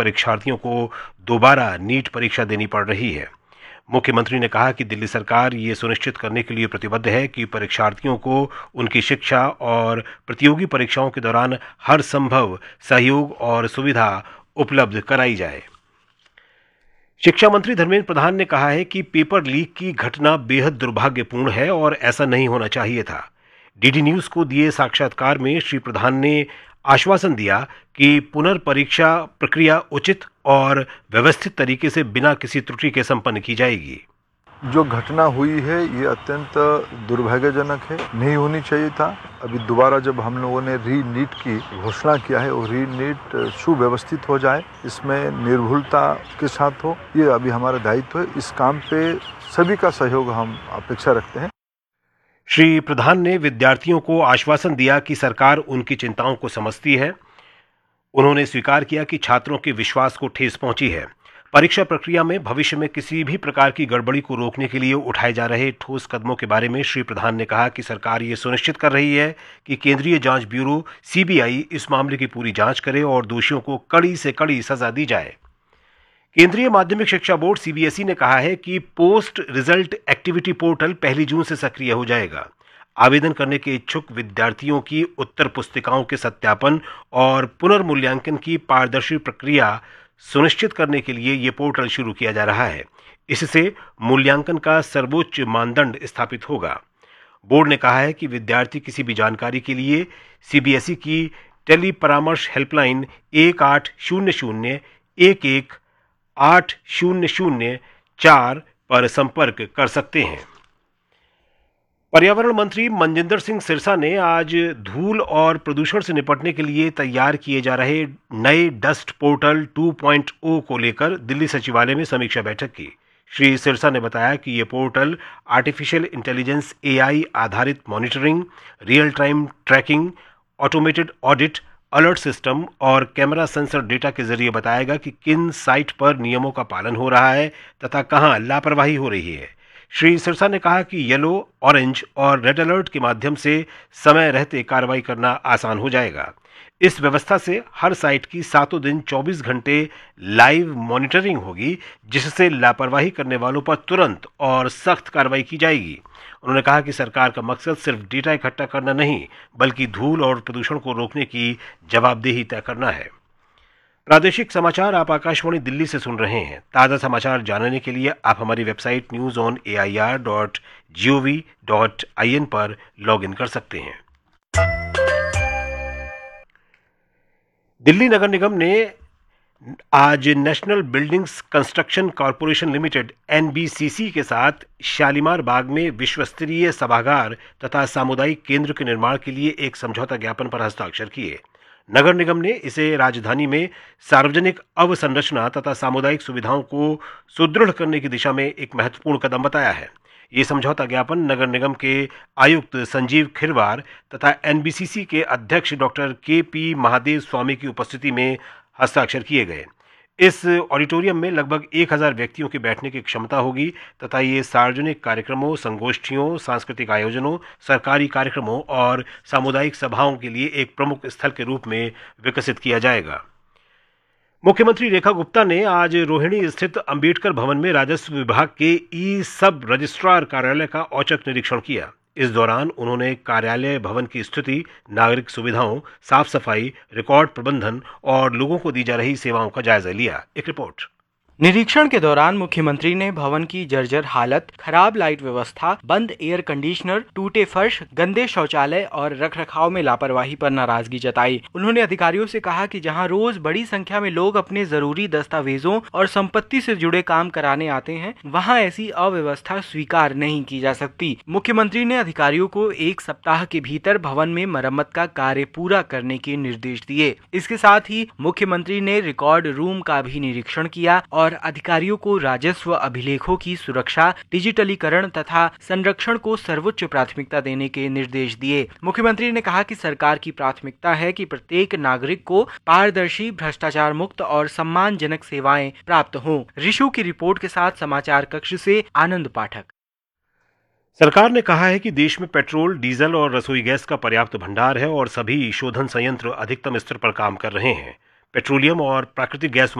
परीक्षार्थियों को दोबारा नीट परीक्षा देनी पड़ रही है। मुख्यमंत्री ने कहा कि दिल्ली सरकार ये सुनिश्चित करने के लिए प्रतिबद्ध है कि परीक्षार्थियों को उनकी शिक्षा और प्रतियोगी परीक्षाओं के दौरान हर संभव सहयोग और सुविधा उपलब्ध कराई जाए। शिक्षा मंत्री धर्मेंद्र प्रधान ने कहा है कि पेपर लीक की घटना बेहद दुर्भाग्यपूर्ण है और ऐसा नहीं होना चाहिए था। डीडी न्यूज को दिए साक्षात्कार में श्री प्रधान ने आश्वासन दिया कि पुनर्परीक्षा प्रक्रिया उचित और व्यवस्थित तरीके से बिना किसी त्रुटि के संपन्न की जाएगी। जो घटना हुई है ये अत्यंत दुर्भाग्यजनक है, नहीं होनी चाहिए था। अभी दोबारा जब हम लोगों ने री नीट की घोषणा किया है और री नीट सुव्यवस्थित हो जाए, इसमें निर्भुलता के साथ हो, ये अभी हमारा दायित्व है। इस काम पे सभी का सहयोग हम अपेक्षा रखते हैं। श्री प्रधान ने विद्यार्थियों को आश्वासन दिया कि सरकार उनकी चिंताओं को समझती है। उन्होंने स्वीकार किया कि छात्रों के विश्वास को ठेस पहुंची है। परीक्षा प्रक्रिया में भविष्य में किसी भी प्रकार की गड़बड़ी को रोकने के लिए उठाए जा रहे ठोस कदमों के बारे में श्री प्रधान ने कहा कि सरकार ये सुनिश्चित कर रही है कि केंद्रीय जांच ब्यूरो सीबीआई इस मामले की पूरी जांच करे और दोषियों को कड़ी से कड़ी सजा दी जाए। केंद्रीय माध्यमिक शिक्षा बोर्ड सीबीएसई ने कहा है कि पोस्ट रिजल्ट एक्टिविटी पोर्टल 1 जून से सक्रिय हो जाएगा। आवेदन करने के इच्छुक विद्यार्थियों की उत्तर पुस्तिकाओं के सत्यापन और पुनर्मूल्यांकन की पारदर्शी प्रक्रिया सुनिश्चित करने के लिए ये पोर्टल शुरू किया जा रहा है। इससे मूल्यांकन का सर्वोच्च मानदंड स्थापित होगा। बोर्ड ने कहा है कि विद्यार्थी किसी भी जानकारी के लिए सीबीएसई की टेली परामर्श हेल्पलाइन 1800-11-8004 पर संपर्क कर सकते हैं। पर्यावरण मंत्री मनजिंदर सिंह सिरसा ने आज धूल और प्रदूषण से निपटने के लिए तैयार किए जा रहे नए डस्ट पोर्टल 2.0 को लेकर दिल्ली सचिवालय में समीक्षा बैठक की। श्री सिरसा ने बताया कि यह पोर्टल आर्टिफिशियल इंटेलिजेंस AI आधारित monitoring, real time trekking, automated audit, alert system और कैमरा सेंसर डेटा के जरिए बताएगा कि किन साइट पर नियमों का पालन हो रहा है तथा कहां लापरवाही हो रही है। श्री सिरसा ने कहा कि येलो, ऑरेंज और रेड अलर्ट के माध्यम से समय रहते कार्रवाई करना आसान हो जाएगा। इस व्यवस्था से हर साइट की 7 दिन 24 घंटे लाइव मॉनिटरिंग होगी, जिससे लापरवाही करने वालों पर तुरंत और सख्त कार्रवाई की जाएगी। उन्होंने कहा कि सरकार का मकसद सिर्फ डेटा इकट्ठा करना नहीं, बल्कि धूल और प्रदूषण को रोकने की जवाबदेही तय करना है। प्रादेशिक समाचार आप आकाशवाणी दिल्ली से सुन रहे हैं। ताज़ा समाचार जानने के लिए आप हमारी वेबसाइट newsonair.gov.in पर लॉगिन कर सकते हैं। दिल्ली नगर निगम ने आज national buildings construction corporation limited NBCC के साथ शालीमार बाग में विश्व स्तरीय सभागार तथा सामुदायिक केंद्र के निर्माण के लिए एक समझौता ज्ञापन पर हस्ताक्षर किए। नगर निगम ने इसे राजधानी में सार्वजनिक अवसंरचना तथा सामुदायिक सुविधाओं को सुदृढ़ करने की दिशा में एक महत्वपूर्ण कदम बताया है। ये समझौता ज्ञापन नगर निगम के आयुक्त संजीव खिरवार तथा NBCC के अध्यक्ष डॉक्टर KP महादेव स्वामी की उपस्थिति में हस्ताक्षर किए गए। इस ऑडिटोरियम में लगभग 1000 व्यक्तियों के बैठने की क्षमता होगी तथा ये सार्वजनिक कार्यक्रमों, संगोष्ठियों, सांस्कृतिक आयोजनों, सरकारी कार्यक्रमों और सामुदायिक सभाओं के लिए एक प्रमुख स्थल के रूप में विकसित किया जाएगा। मुख्यमंत्री रेखा गुप्ता ने आज रोहिणी स्थित अंबेडकर भवन में राजस्व विभाग के सब रजिस्ट्रार कार्यालय का औचक निरीक्षण किया। इस दौरान उन्होंने कार्यालय भवन की स्थिति, नागरिक सुविधाओं, साफ सफाई, रिकॉर्ड प्रबंधन और लोगों को दी जा रही सेवाओं का जायजा लिया। एक रिपोर्ट। निरीक्षण के दौरान मुख्यमंत्री ने भवन की जर्जर हालत, खराब लाइट व्यवस्था, बंद एयर कंडीशनर, टूटे फर्श, गंदे शौचालय और रखरखाव में लापरवाही पर नाराजगी जताई। उन्होंने अधिकारियों से कहा कि जहां रोज बड़ी संख्या में लोग अपने जरूरी दस्तावेजों और संपत्ति से जुड़े काम कराने आते हैं, वहां ऐसी अव्यवस्था स्वीकार नहीं की जा सकती। मुख्यमंत्री ने अधिकारियों को 1 सप्ताह के भीतर भवन में मरम्मत का कार्य पूरा करने के निर्देश दिए। इसके साथ ही मुख्यमंत्री ने रिकॉर्ड रूम का भी निरीक्षण किया और अधिकारियों को राजस्व अभिलेखों की सुरक्षा, डिजिटलीकरण तथा संरक्षण को सर्वोच्च प्राथमिकता देने के निर्देश दिए। मुख्यमंत्री ने कहा कि सरकार की प्राथमिकता है कि प्रत्येक नागरिक को पारदर्शी, भ्रष्टाचार मुक्त और सम्मानजनक सेवाएं प्राप्त हों। ऋषु की रिपोर्ट के साथ समाचार कक्ष से आनंद पाठक। सरकार ने कहा है कि देश में पेट्रोल, डीजल और रसोई गैस का पर्याप्त भंडार है और सभी शोधन संयंत्र अधिकतम स्तर पर काम कर रहे हैं। पेट्रोलियम और प्राकृतिक गैस